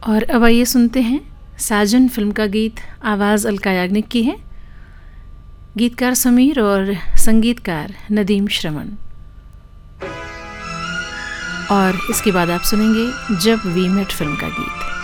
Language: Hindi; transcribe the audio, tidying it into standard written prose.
और अब आइए सुनते हैं साजन फिल्म का गीत। आवाज़ अलका याग्निक की है, गीतकार समीर और संगीतकार नदीम श्रवण। और इसके बाद आप सुनेंगे जब वी मेट फिल्म का गीत।